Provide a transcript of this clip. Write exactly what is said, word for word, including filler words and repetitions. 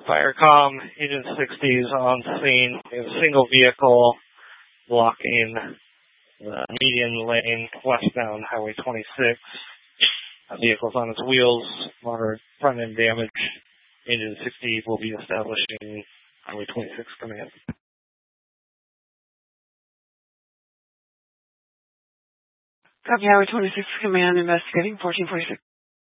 Firecom, Agent sixty is on scene. We have a single vehicle blocking the median lane westbound Highway twenty-six. The vehicle's on its wheels, moderate front end damage. Agent sixty will be establishing Highway twenty-six command. Copy, Highway twenty-six command investigating fourteen forty-six.